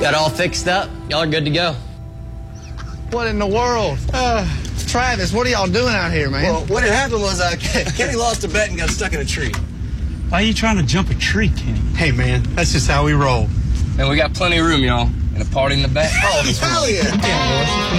Got all fixed up? Y'all are good to go. What in the world? Travis, what are y'all doing out here, man? Well, what had happened was Kenny lost a bet and got stuck in a tree. Why are you trying to jump a tree, Kenny? Hey, man, that's just how we roll. And we got plenty of room, y'all. And a party in the back. Oh, hell yeah.